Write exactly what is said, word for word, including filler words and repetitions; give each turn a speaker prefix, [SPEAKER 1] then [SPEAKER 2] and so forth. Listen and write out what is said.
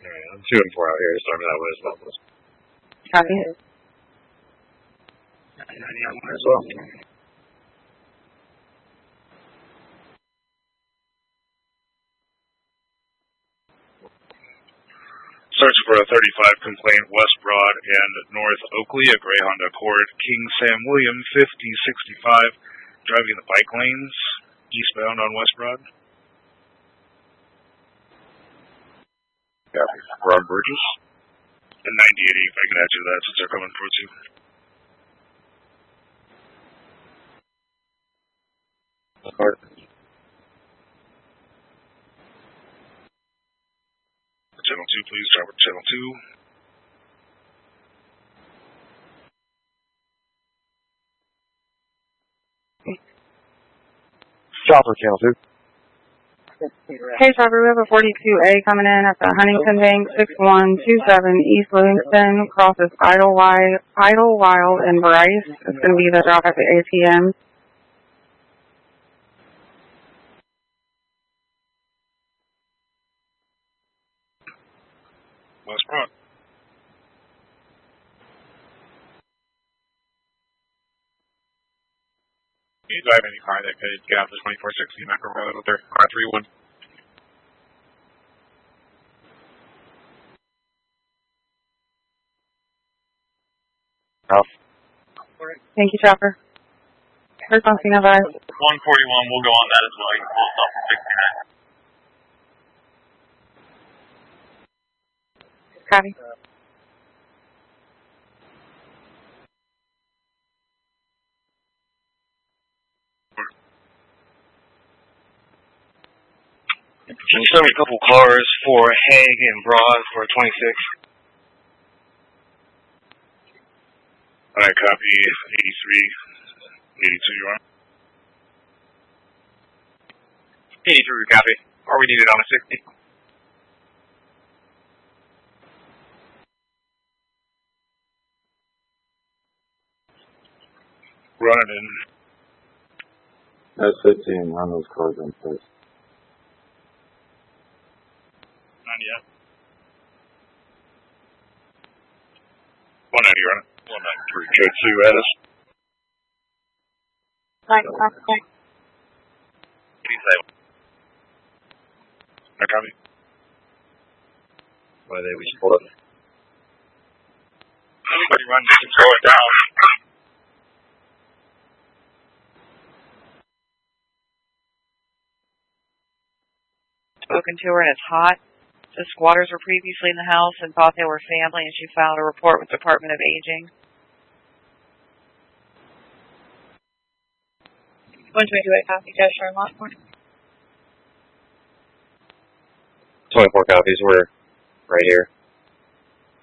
[SPEAKER 1] Alright, I'm two and four out here, so I'm that way as well.
[SPEAKER 2] Copy.
[SPEAKER 1] Yeah, might as well. Search for a thirty-five complaint West Broad and North Oakley, a gray Honda Accord, King Sam William, fifty sixty-five, driving the bike lanes, eastbound on West Broad.
[SPEAKER 3] Copy. Rob Burgess.
[SPEAKER 1] And ninety eighty, if I can add you to that since they're coming for two.
[SPEAKER 3] Card.
[SPEAKER 1] Channel two, please. Driver channel two.
[SPEAKER 3] Chopper, channel two.
[SPEAKER 2] Hey, Chopper, we have a forty-two A coming in at the Huntington Bank, six one two seven East Livingston, crosses Idlewild, Idlewild and Bryce. It's going to be the drop at the A T M.
[SPEAKER 1] West Broad.
[SPEAKER 4] Can you drive any car that could get out the twenty-four sixty Macro Road with their R thirty-one?
[SPEAKER 3] Off.
[SPEAKER 2] Thank you, Chopper. First on scene, advise.
[SPEAKER 4] one forty-one, we'll go on that as well. You can pull us off from sixty-nine.
[SPEAKER 2] Copy.
[SPEAKER 1] Just send me a couple cars for Haig and Broad for twenty-six.
[SPEAKER 4] Alright, copy. eighty-three. eighty-two, you are? eighty-three, copy. Or we need it on a sixty.
[SPEAKER 1] Running in.
[SPEAKER 3] That's fifteen. Run those cars in first.
[SPEAKER 4] Not yet.
[SPEAKER 1] one ninety, running.
[SPEAKER 4] one ninety-three.
[SPEAKER 1] Code two, at us.
[SPEAKER 2] Right, okay.
[SPEAKER 4] eighty-seven.
[SPEAKER 1] I copy.
[SPEAKER 3] Why they we pull up.
[SPEAKER 4] Everybody run, just slow it down.
[SPEAKER 5] Spoken to her and it's hot. The squatters were previously in the house and thought they were family, and she filed a report with the Department of Aging.
[SPEAKER 6] one twenty-two A copy, Joe Sherlock.
[SPEAKER 3] twenty-four copies. We're right here.